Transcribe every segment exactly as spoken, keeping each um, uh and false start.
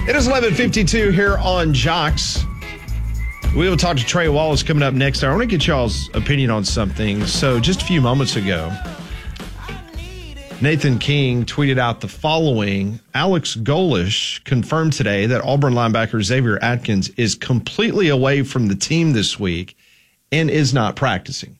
It is eleven fifty-two here on Jocks. We will talk to Trey Wallace coming up next. I want to get y'all's opinion on something. So just a few moments ago, Nathan King tweeted out the following. Alex Golesh confirmed today that Auburn linebacker Xavier Atkins is completely away from the team this week and is not practicing.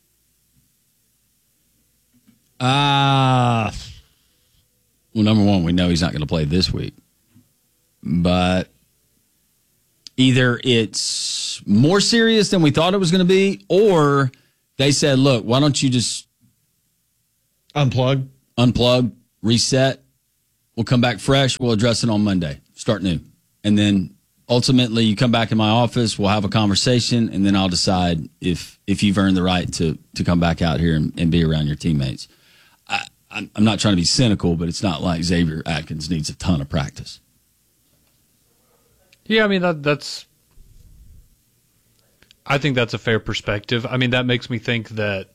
Uh, well, number one, we know he's not going to play this week. But either it's more serious than we thought it was going to be, or they said, look, why don't you just unplug, unplug, reset. We'll come back fresh. We'll address it on Monday. Start new. And then ultimately you come back in my office. We'll have a conversation, and then I'll decide if if you've earned the right to, to come back out here and, and be around your teammates. I, I'm not trying to be cynical, but it's not like Xavier Atkins needs a ton of practice. Yeah, I mean, that, that's, I think that's a fair perspective. I mean, that makes me think that,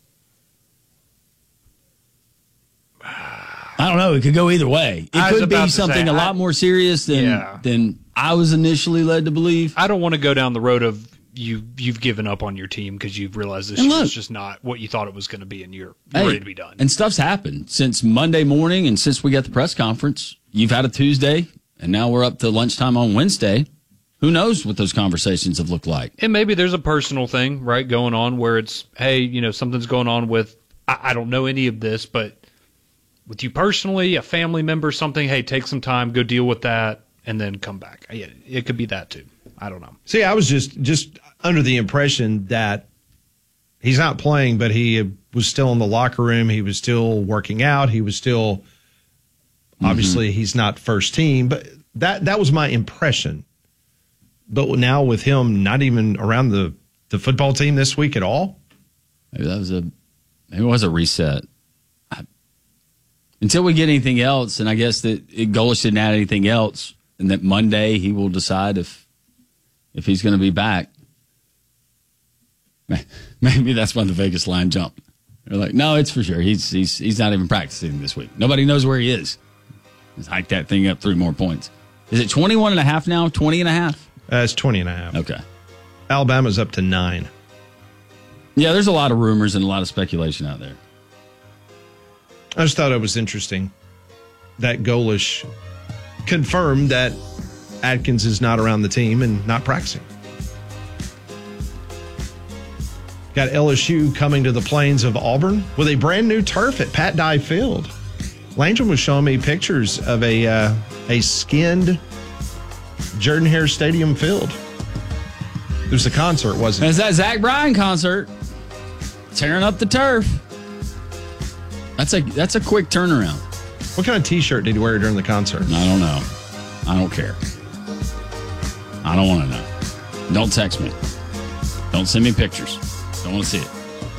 I don't know. It could go either way. It could be something say, a lot I, more serious than, yeah. than I was initially led to believe. I don't want to go down the road of you, you've given up on your team because you've realized this is just not what you thought it was going to be, and you're, you're hey, ready to be done. And stuff's happened since Monday morning, and since we got the press conference. You've had a Tuesday, and now we're up to lunchtime on Wednesday. Who knows what those conversations have looked like? And maybe there's a personal thing, right, going on where it's, hey, you know, something's going on with, I, I don't know any of this, but with you personally, a family member, something, hey, take some time, go deal with that, and then come back. Yeah, it could be that too. I don't know. See, I was just, just under the impression that he's not playing, but he was still in the locker room. He was still working out. He was still, obviously, mm-hmm. he's not first team, but that, that was my impression. But now with him not even around the, the football team this week at all? Maybe that was a, maybe it was a reset. I, until we get anything else, and I guess that Golesh didn't add anything else, and that Monday he will decide if if he's going to be back. Maybe that's why the Vegas line jumped. They're like, no, it's for sure. He's he's he's not even practicing this week. Nobody knows where he is. Let's hike that thing up three more points. Is it twenty-one and a half now? twenty and a half? Uh, it's twenty and a half. Okay. Alabama's up to nine. Yeah, there's a lot of rumors and a lot of speculation out there. I just thought it was interesting that Golesh confirmed that Atkins is not around the team and not practicing. Got L S U coming to the plains of Auburn with a brand new turf at Pat Dye Field. Langdon was showing me pictures of a uh, a skinned Jordan Hare Stadium field. It was a concert, wasn't it? It's that Zach Bryan concert. Tearing up the turf. That's a that's a quick turnaround. What kind of T-shirt did he wear during the concert? I don't know. I don't care. I don't want to know. Don't text me. Don't send me pictures. Don't want to see it.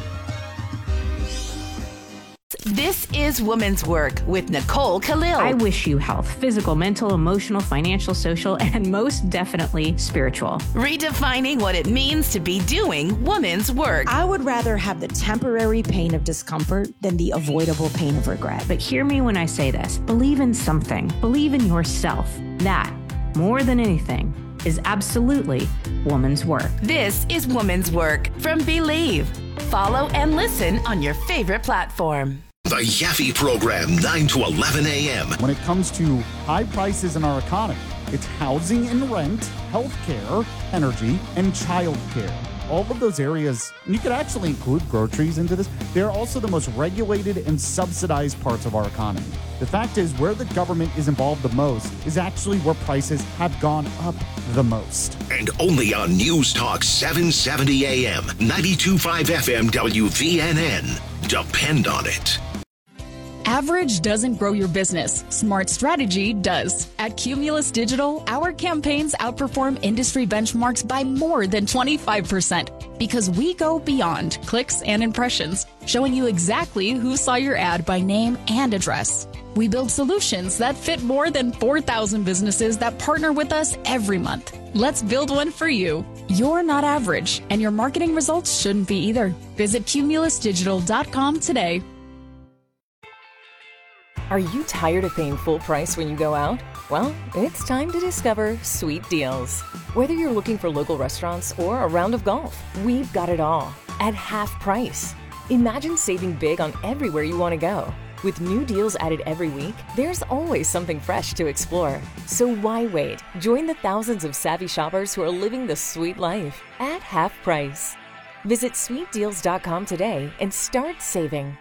This is Women's Work with Nicole Khalil. I wish you health, physical, mental, emotional, financial, social, and most definitely spiritual. Redefining what it means to be doing women's work. I would rather have the temporary pain of discomfort than the avoidable pain of regret. But hear me when I say this. Believe in something. Believe in yourself. That, more than anything, is absolutely woman's work. This is Woman's Work from Believe. Follow and listen on your favorite platform. The Yaffe Program, nine to eleven a.m. When it comes to high prices in our economy, it's housing and rent, healthcare, energy, and childcare. All of those areas, and you could actually include groceries into this, they're also the most regulated and subsidized parts of our economy. The fact is, where the government is involved the most is actually where prices have gone up the most. And only on News Talk seven seventy a.m., ninety-two point five F M W V N N. Depend on it. Average doesn't grow your business. Smart strategy does. At Cumulus Digital, our campaigns outperform industry benchmarks by more than twenty-five percent because we go beyond clicks and impressions, showing you exactly who saw your ad by name and address. We build solutions that fit more than four thousand businesses that partner with us every month. Let's build one for you. You're not average, and your marketing results shouldn't be either. Visit cumulus digital dot com today. Are you tired of paying full price when you go out? Well, it's time to discover Sweet Deals. Whether you're looking for local restaurants or a round of golf, we've got it all at half price. Imagine saving big on everywhere you want to go. With new deals added every week, there's always something fresh to explore. So why wait? Join the thousands of savvy shoppers who are living the sweet life at half price. Visit sweet deals dot com today and start saving.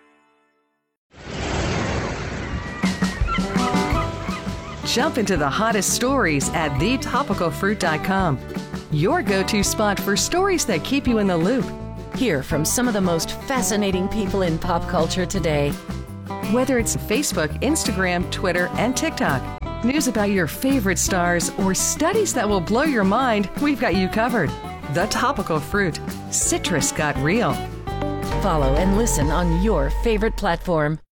Jump into the hottest stories at the topical fruit dot com. Your go-to spot for stories that keep you in the loop. Hear from some of the most fascinating people in pop culture today. Whether it's Facebook, Instagram, Twitter, and TikTok, news about your favorite stars, or studies that will blow your mind, we've got you covered. The Topical Fruit. Citrus got real. Follow and listen on your favorite platform.